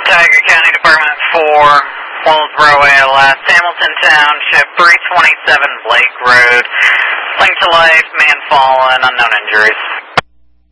Tiger County Department 4, Wellsboro, ALS, Hamilton Township, 327 Blake Road. Linked to life, man fallen, unknown injuries.